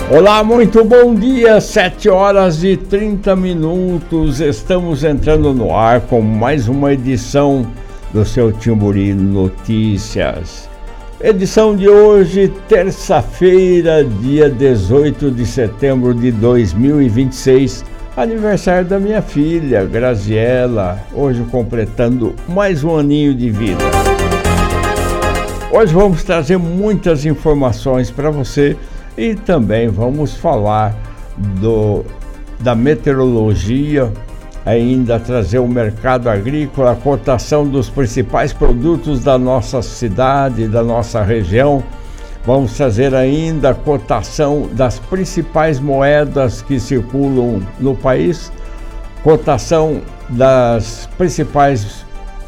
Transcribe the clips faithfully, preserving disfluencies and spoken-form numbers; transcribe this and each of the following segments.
Olá, muito bom dia, sete horas e trinta minutos, estamos entrando no ar com mais uma edição do seu Timburi Notícias. Edição de hoje, terça-feira, dia dezoito de setembro de dois mil e vinte e seis, aniversário da minha filha, Graziela, hoje completando mais um aninho de vida. Hoje vamos trazer muitas informações para você e também vamos falar do, da meteorologia, ainda trazer o mercado agrícola, a cotação dos principais produtos da nossa cidade, da nossa região. Vamos trazer ainda a cotação das principais moedas que circulam no país, cotação das principais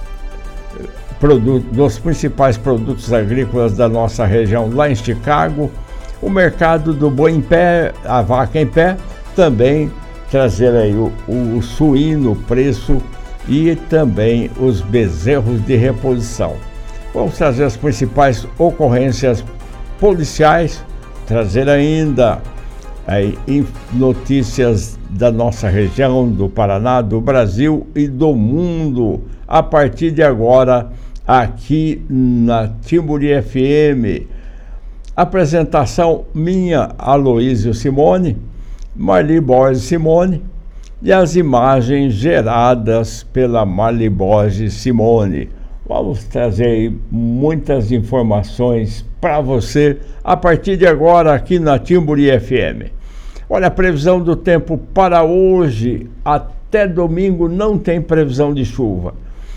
produtos, dos principais produtos agrícolas da nossa região lá em Chicago, o mercado do boi em pé, a vaca em pé, também trazer aí o, o suíno, o preço e também os bezerros de reposição. Vamos trazer as principais ocorrências policiais, trazer ainda aí, notícias da nossa região, do Paraná, do Brasil e do mundo, a partir de agora, aqui na Timburi F M. Apresentação minha, Aloísio Simone, Marli Borges Simone, e as imagens geradas pela Marli Borges Simone. Vamos trazer aí muitas informações para você a partir de agora aqui na Timburi F M. Olha, a previsão do tempo para hoje até domingo não tem previsão de chuva.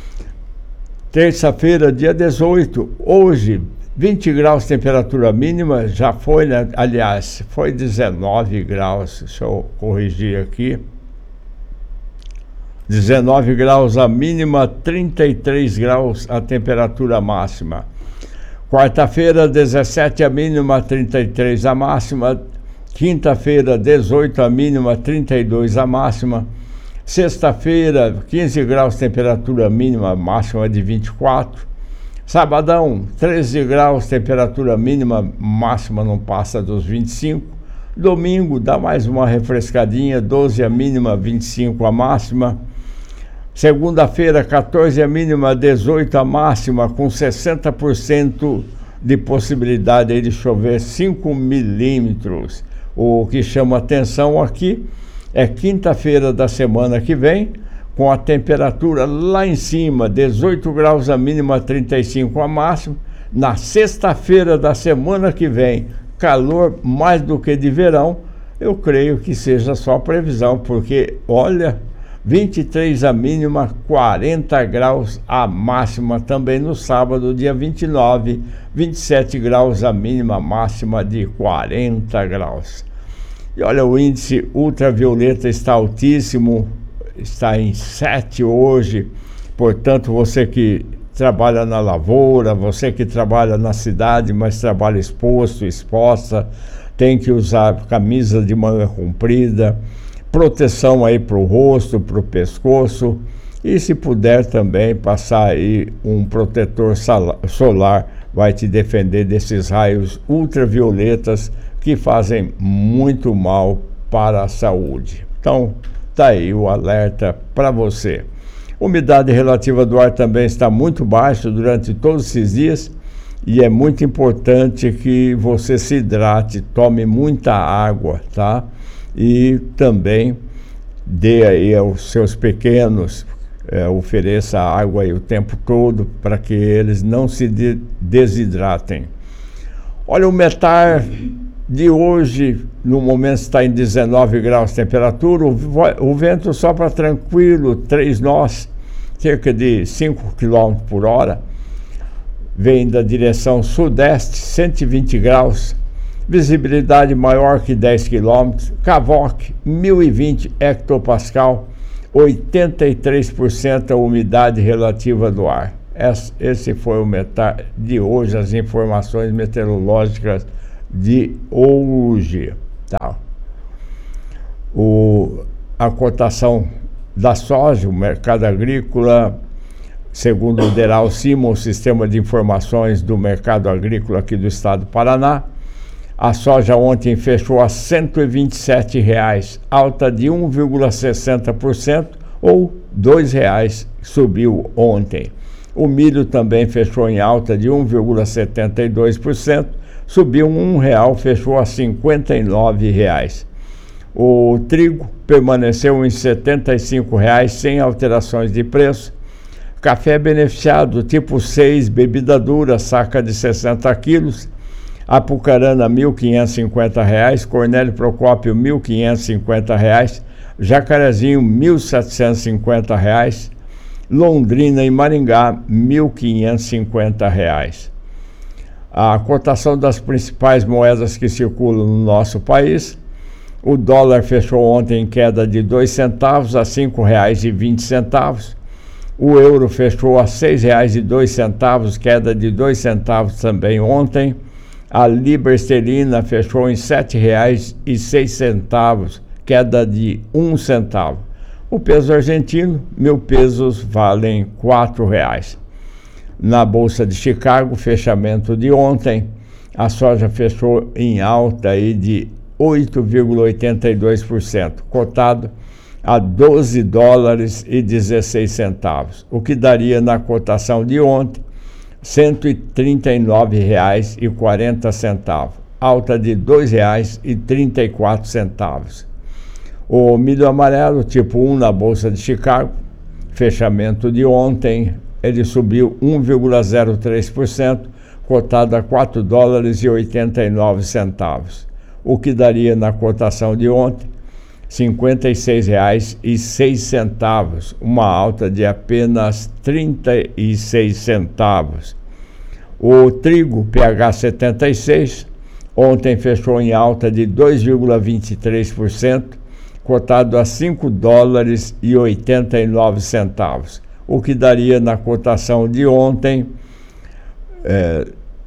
Terça-feira, dia dezoito, hoje vinte graus temperatura mínima, já foi, né? Aliás, foi dezenove graus, deixa eu corrigir aqui. dezenove graus a mínima, trinta e três graus a temperatura máxima. Quarta-feira, dezessete a mínima, trinta e três a máxima. Quinta-feira, dezoito a mínima, trinta e dois a máxima. Sexta-feira, quinze graus temperatura mínima, máxima de vinte e quatro. Sabadão, treze graus, temperatura mínima, máxima não passa dos vinte e cinco. Domingo, dá mais uma refrescadinha, doze a mínima, vinte e cinco a máxima. Segunda-feira, quatorze a mínima, dezoito a máxima, com sessenta por cento de possibilidade aí de chover cinco milímetros. O que chama atenção aqui é quinta-feira da semana que vem, com a temperatura lá em cima, dezoito graus a mínima, trinta e cinco a máxima. Na sexta-feira da semana que vem, calor mais do que de verão. Eu creio que seja só previsão, porque, olha, vinte e três a mínima, quarenta graus a máxima também no sábado, dia vinte e nove, vinte e sete graus a mínima, máxima de quarenta graus. E olha, o índice ultravioleta está altíssimo, está em sete hoje, portanto você que trabalha na lavoura, você que trabalha na cidade, mas trabalha exposto, exposta, tem que usar camisa de manga comprida, proteção aí para o rosto, para o pescoço, e se puder também passar aí um protetor solar, vai te defender desses raios ultravioletas que fazem muito mal para a saúde. Então, tá aí o alerta para você. Umidade relativa do ar também está muito baixa durante todos esses dias e é muito importante que você se hidrate, tome muita água, tá? E também dê aí aos seus pequenos, é, ofereça água aí o tempo todo para que eles não se de- desidratem. Olha, o Metar de hoje, no momento está em dezenove graus de temperatura, o, o vento sopra tranquilo, três nós, cerca de cinco quilômetros por hora, vem da direção sudeste, cento e vinte graus, visibilidade maior que dez quilômetros, Cavoc, mil e vinte hectopascal, oitenta e três por cento a umidade relativa do ar. Esse foi o Metar de hoje, as informações meteorológicas de hoje, tá? O, a cotação da soja, o mercado agrícola, segundo o Deral Simon, o Sistema de Informações do Mercado Agrícola aqui do estado do Paraná, A soja ontem fechou a cento e vinte e sete reais, alta de um vírgula sessenta por cento ou dois reais, subiu ontem. O milho também fechou em alta de um vírgula setenta e dois por cento, subiu um real, fechou a cinquenta e nove reais. O trigo permaneceu em setenta e cinco reais sem alterações de preço. Café beneficiado tipo seis, bebida dura, saca de sessenta quilos. Apucarana mil quinhentos e cinquenta reais, Cornélio Procópio mil quinhentos e cinquenta reais, Jacarezinho mil setecentos e cinquenta reais, Londrina e Maringá mil quinhentos e cinquenta reais. A cotação das principais moedas que circulam no nosso país: o dólar fechou ontem em queda de dois centavos a cinco reais e vinte centavos. O euro fechou a seis reais e dois centavos, queda de dois centavos também ontem. A libra esterlina fechou em sete reais e seis centavos, queda de um centavo. O peso argentino, mil pesos valem quatro reais. Na Bolsa de Chicago, fechamento de ontem, a soja fechou em alta aí de oito vírgula oitenta e dois por cento, cotado a doze dólares e dezesseis centavos, o que daria na cotação de ontem cento e trinta e nove reais e quarenta centavos, alta de dois reais e trinta e quatro centavos. O milho amarelo tipo um na Bolsa de Chicago, fechamento de ontem, ele subiu um vírgula zero três por cento, cotado a quatro dólares e oitenta e nove centavos, o que daria na cotação de ontem cinquenta e seis reais e seis centavos, uma alta de apenas trinta e seis centavos. O trigo P H setenta e seis ontem fechou em alta de dois vírgula vinte e três por cento, cotado a cinco dólares e oitenta e nove centavos, o que daria na cotação de ontem é,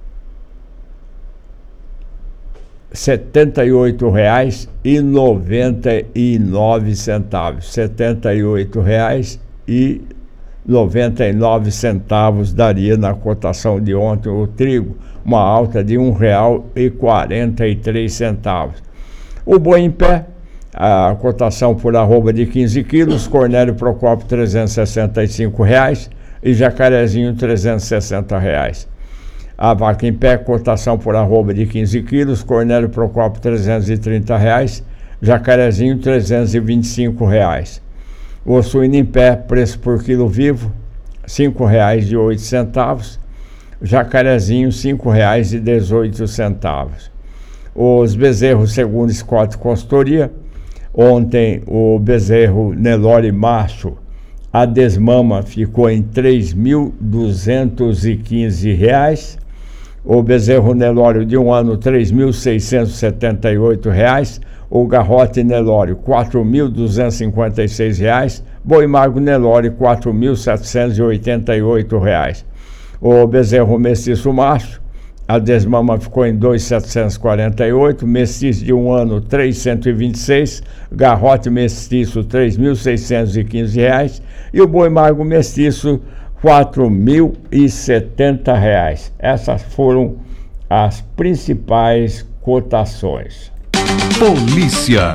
setenta e oito reais e noventa e nove centavos. setenta e oito reais e noventa e nove centavos daria na cotação de ontem o trigo, uma alta de um real e quarenta e três centavos. O boi em pé, a cotação por arroba de quinze quilos, Cornélio Procópio trezentos e sessenta e cinco reais e Jacarezinho trezentos e sessenta reais. A vaca em pé, cotação por arroba de quinze quilos, Cornélio Procópio trezentos e trinta reais, Jacarezinho trezentos e vinte e cinco reais. O suíno em pé, preço por quilo vivo, cinco reais e oito centavos, Jacarezinho cinco reais e dezoito centavos. Os bezerros segundo Scott Consultoria, ontem o bezerro Nelore macho, a desmama ficou em três mil duzentos e quinze reais. O bezerro Nelório de um ano, três mil seiscentos e setenta e oito reais. O garrote Nelório, quatro mil duzentos e cinquenta e seis reais. Boi magro Nelório, quatro mil setecentos e oitenta e oito reais. O bezerro mestiço macho, a desmama ficou em dois mil setecentos e quarenta e oito. Mestiço de um ano, trezentos e vinte e seis. Garrote mestiço, três mil seiscentos e quinze reais. E o boi magro mestiço, quatro mil e setenta reais. Essas foram as principais cotações. Polícia.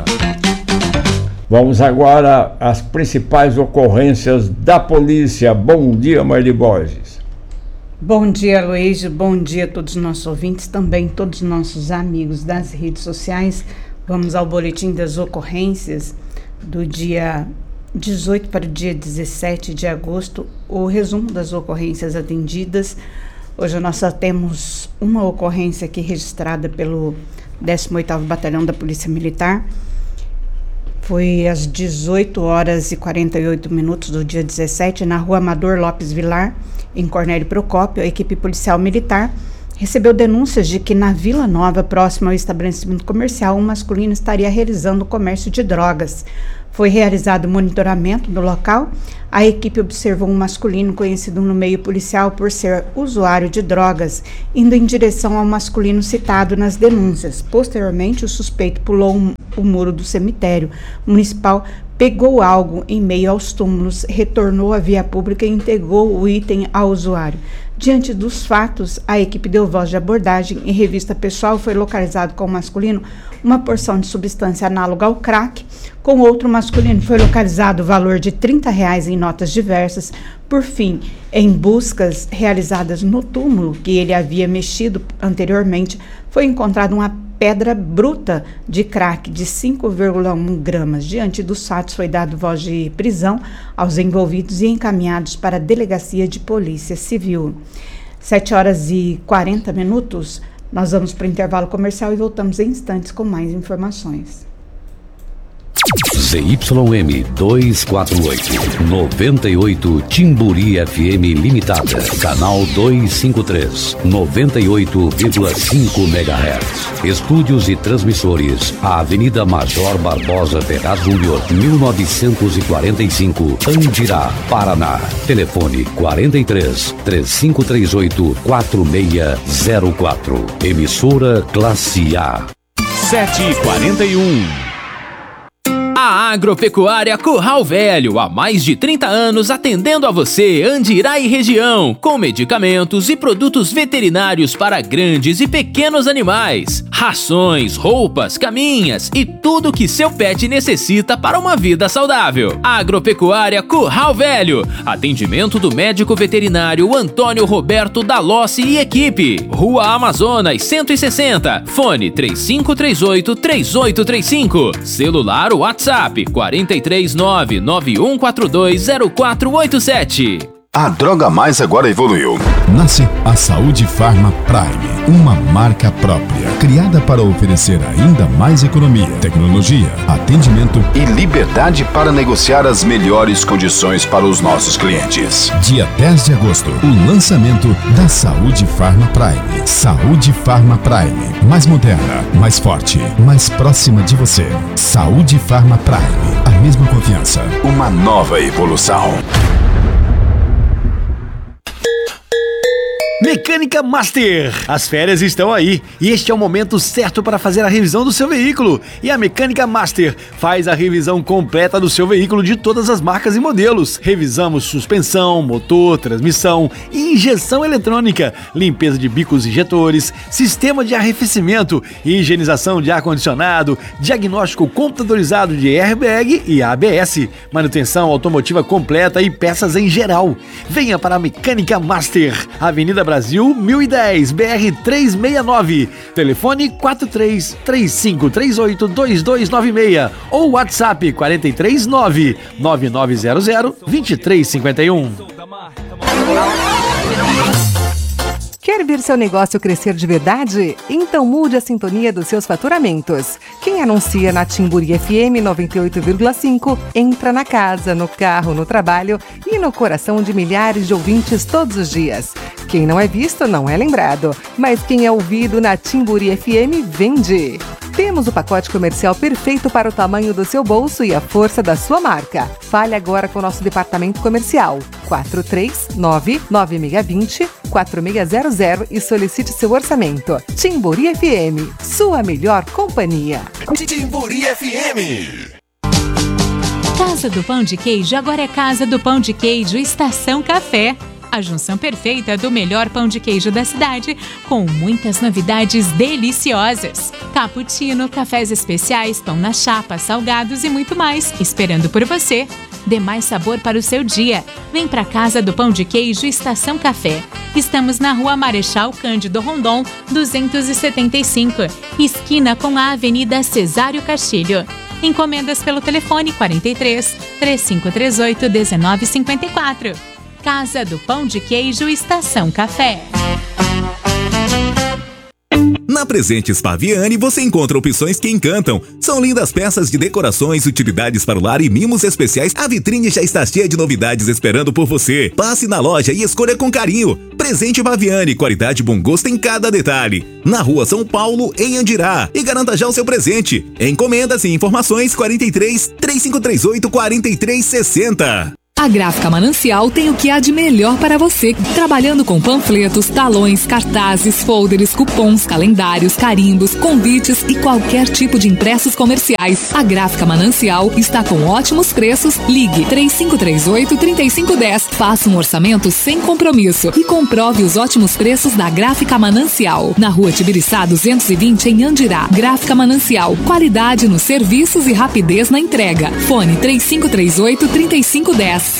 Vamos agora às principais ocorrências da polícia. Bom dia, Marli Borges. Bom dia, Aloysio. Bom dia a todos os nossos ouvintes, também todos os nossos amigos das redes sociais. Vamos ao boletim das ocorrências do dia dezoito para o dia dezessete de agosto, o resumo das ocorrências atendidas. Hoje nós só temos uma ocorrência aqui registrada pelo décimo oitavo Batalhão da Polícia Militar. Foi às dezoito horas e quarenta e oito minutos do dia dezessete, na rua Amador Lopes Vilar, em Cornélio Procópio. A equipe policial militar recebeu denúncias de que na Vila Nova, próximo ao estabelecimento comercial, um masculino estaria realizando o comércio de drogas. Foi realizado monitoramento no local. A equipe observou um masculino conhecido no meio policial por ser usuário de drogas, indo em direção ao masculino citado nas denúncias. Posteriormente, o suspeito pulou um, o muro do cemitério municipal, pegou algo em meio aos túmulos, retornou à via pública e entregou o item ao usuário. Diante dos fatos, a equipe deu voz de abordagem e revista pessoal foi localizado com o masculino uma porção de substância análoga ao crack. Com outro masculino foi localizado o valor de trinta reais em notas diversas. Por fim, em buscas realizadas no túmulo que ele havia mexido anteriormente, foi encontrada uma pedra bruta de crack de cinco vírgula um gramas. Diante dos fatos, foi dado voz de prisão aos envolvidos e encaminhados para a Delegacia de Polícia Civil. sete horas e quarenta minutos, nós vamos para o intervalo comercial e voltamos em instantes com mais informações. Z Y M duzentos e quarenta e oito, noventa e oito Timburi F M Limitada, canal duzentos e cinquenta e três, noventa e oito vírgula cinco megahertz. Estúdios e transmissores, a Avenida Major Barbosa Ferraz Júnior, mil novecentos e quarenta e cinco, Andirá, Paraná. Telefone quarenta e três, três cinco três oito, quatro seis zero quatro. Emissora Classe A. sete e quarenta e um. A Agropecuária Curral Velho, há mais de trinta anos atendendo a você, Andirá e região, com medicamentos e produtos veterinários para grandes e pequenos animais, rações, roupas, caminhas e tudo que seu pet necessita para uma vida saudável. Agropecuária Curral Velho, atendimento do médico veterinário Antônio Roberto Dalossi e equipe, Rua Amazonas cento e sessenta, fone três cinco três oito, três oito três cinco, celular WhatsApp quatro três nove, nove um quatro dois, zero quatro oito sete. A Droga Mais agora evoluiu. Nasce a Saúde Farma Prime, uma marca própria, criada para oferecer ainda mais economia, tecnologia, atendimento e liberdade para negociar as melhores condições para os nossos clientes. Dia dez de agosto, o lançamento da Saúde Farma Prime. Saúde Farma Prime, mais moderna, mais forte, mais próxima de você. Saúde Farma Prime, a mesma confiança. Uma nova evolução. Mecânica Master! As férias estão aí e este é o momento certo para fazer a revisão do seu veículo. E a Mecânica Master faz a revisão completa do seu veículo de todas as marcas e modelos. Revisamos suspensão, motor, transmissão, injeção eletrônica, limpeza de bicos injetores, sistema de arrefecimento, higienização de ar-condicionado, diagnóstico computadorizado de airbag e A B S, manutenção automotiva completa e peças em geral. Venha para a Mecânica Master, Avenida Brasil mil e dez, B R trezentos e sessenta e nove, telefone quatro três, três cinco três oito, dois dois nove seis ou WhatsApp quatro três nove, nove nove zero zero, dois três cinco um. Quer ver seu negócio crescer de verdade? Então mude a sintonia dos seus faturamentos. Quem anuncia na Timburi F M noventa e oito vírgula cinco entra na casa, no carro, no trabalho e no coração de milhares de ouvintes todos os dias. Quem não é visto não é lembrado, mas quem é ouvido na Timburi F M vende. Temos o pacote comercial perfeito para o tamanho do seu bolso e a força da sua marca. Fale agora com o nosso departamento comercial quatro três nove, nove seis dois zero, quatro seis zero zero e solicite seu orçamento. Timburi F M, sua melhor companhia. Timburi F M. Casa do Pão de Queijo agora é Casa do Pão de Queijo Estação Café. A junção perfeita do melhor pão de queijo da cidade, com muitas novidades deliciosas. Cappuccino, cafés especiais, pão na chapa, salgados e muito mais, esperando por você. Dê mais sabor para o seu dia. Vem para Casa do Pão de Queijo Estação Café. Estamos na Rua Marechal Cândido Rondon, duzentos e setenta e cinco, esquina com a Avenida Cesário Castilho. Encomendas pelo telefone quatro três, três cinco três oito, um nove cinco quatro. Casa do Pão de Queijo Estação Café. Na Presentes Paviani você encontra opções que encantam. São lindas peças de decorações, utilidades para o lar e mimos especiais. A vitrine já está cheia de novidades esperando por você. Passe na loja e escolha com carinho. Presente Paviani, qualidade e bom gosto em cada detalhe. Na Rua São Paulo, em Andirá. E garanta já o seu presente. Encomendas e informações quatro três, três cinco três oito, quatro três seis zero. A Gráfica Manancial tem o que há de melhor para você, trabalhando com panfletos, talões, cartazes, folders, cupons, calendários, carimbos, convites e qualquer tipo de impressos comerciais. A Gráfica Manancial está com ótimos preços. Ligue três cinco três oito, três cinco um zero. Faça um orçamento sem compromisso e comprove os ótimos preços da Gráfica Manancial. Na Rua Tibiriçá duzentos e vinte, em Andirá. Gráfica Manancial, qualidade nos serviços e rapidez na entrega. Fone três cinco três oito, três cinco um zero.